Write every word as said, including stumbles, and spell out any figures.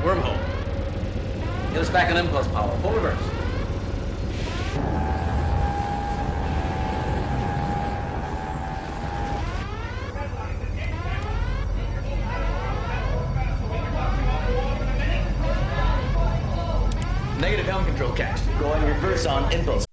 Wormhole. Get us back on impulse power. Full reverse. Negative helm control catch. Going reverse on impulse